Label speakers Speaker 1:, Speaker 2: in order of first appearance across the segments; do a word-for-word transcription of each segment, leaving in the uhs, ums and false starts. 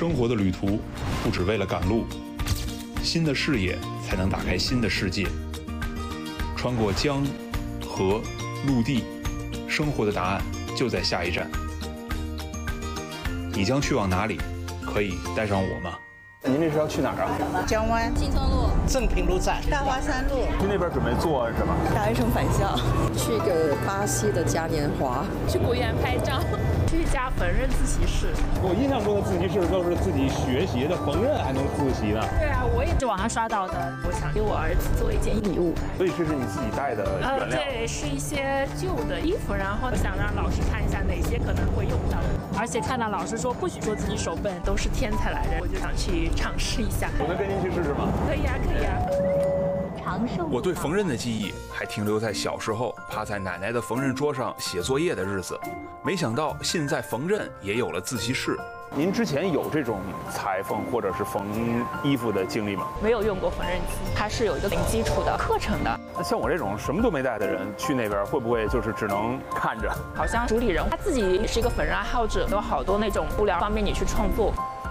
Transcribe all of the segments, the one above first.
Speaker 1: 生活的旅途不只为了赶路，新的视野才能打开新的世界。穿过江、河、陆地，生活的答案就在下一站。你将去往哪里？可以带上我吗？
Speaker 2: 您这是要去哪儿啊？
Speaker 3: 江湾、
Speaker 4: 金村路、
Speaker 5: 正平路站、
Speaker 3: 大华山路。
Speaker 2: 去那边准备做什么？
Speaker 3: 大学生返校，
Speaker 4: 去个巴西的嘉年华，
Speaker 6: 去古园拍照，去一家缝纫自习室。
Speaker 7: 我印象中的自习室都是自己学习的，缝纫还能自习呢。
Speaker 6: 对啊，我也是网上刷到的，我想给我儿子做一件礼物。
Speaker 2: 所以这是你自己带的原料？
Speaker 6: 呃，对，是一些旧的衣服，然后想让老师看一下哪些可能会用到，而且看到老师说不许说自己手笨，都是天才来的，我就想去尝试一下。
Speaker 2: 我能跟您去试试吗？
Speaker 6: 可以啊，可以啊。
Speaker 1: 我对缝纫的记忆还停留在小时候趴在奶奶的缝纫桌上写作业的日子，没想到现在缝纫也有了自习室。
Speaker 2: 您之前有这种裁缝或者是缝衣服的经历吗？
Speaker 6: 没有用过缝纫机，它是有一个零基础的课程的。
Speaker 2: 那像我这种什么都没带的人去那边，会不会就是只能看着？
Speaker 6: 好像主理人他自己也是一个缝纫爱好者，有好多那种布料方便你去创作。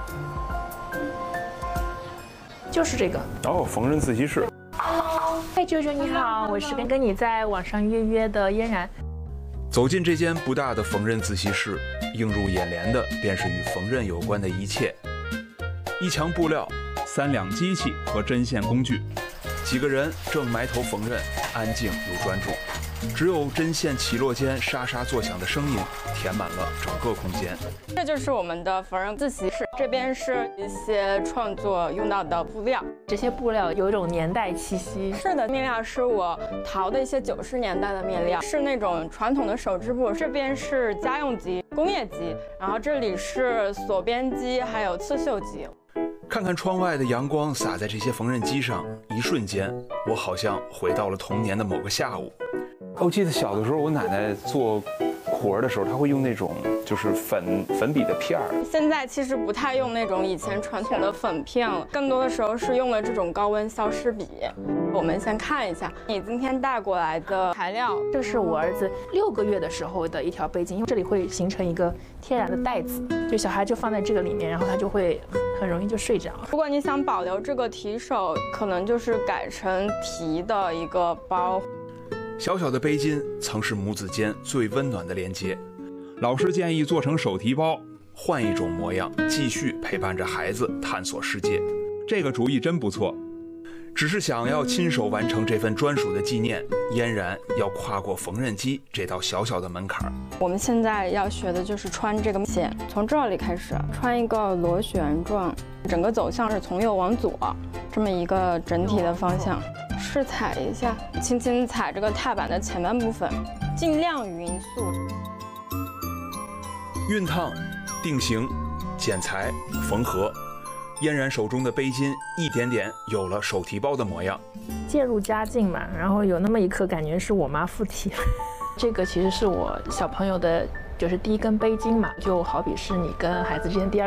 Speaker 6: 就是这个
Speaker 2: 哦，缝纫自习室。
Speaker 6: 嗨，舅舅你好，我是跟跟你在网上约约的嫣然。
Speaker 1: 走进这间不大的缝纫自习室，映入眼帘的便是与缝纫有关的一切：一墙布料、三两机器和针线工具，几个人正埋头缝纫，安静又专注。只有针线起落间沙沙作响的声音填满了整个空间。
Speaker 8: 这就是我们的缝纫自习室，这边是一些创作用到的布料，
Speaker 6: 这些布料有一种年代气息。
Speaker 8: 是的，面料是我淘的一些九十年代的面料，是那种传统的手织布。这边是家用机、工业机，然后这里是锁边机，还有刺绣机。
Speaker 1: 看看窗外的阳光洒在这些缝纫机上，一瞬间，我好像回到了童年的某个下午。
Speaker 2: 我记得小的时候，我奶奶做活的时候，她会用那种就是粉粉笔的片儿。
Speaker 8: 现在其实不太用那种以前传统的粉片了，更多的时候是用了这种高温消湿笔。我们先看一下你今天带过来的材料，
Speaker 6: 这是我儿子六个月的时候的一条背巾，因为这里会形成一个天然的带子，就小孩就放在这个里面，然后他就会很容易就睡着。
Speaker 8: 如果你想保留这个提手，可能就是改成提的一个包。
Speaker 1: 小小的背巾曾是母子间最温暖的连接。
Speaker 9: 老师建议做成手提包，
Speaker 1: 换一种模样，继续陪伴着孩子探索世界。
Speaker 9: 这个主意真不错。
Speaker 1: 只是想要亲手完成这份专属的纪念，嫣然要跨过缝纫机这道小小的门槛。
Speaker 8: 我们现在要学的就是穿这个线，从这里开始穿一个螺旋状，整个走向是从右往左，这么一个整体的方向。试踩一下，轻轻踩这个踏板的前半部分，尽量匀速。
Speaker 1: 熨烫、定型、剪裁、缝合，嫣然手中的背巾一点点有了手提包的模样。
Speaker 6: 渐入佳境嘛，然后有那么一刻感觉是我妈附体。这个其实是我小朋友的，就是第一根背巾嘛，就好比是你跟孩子之间第二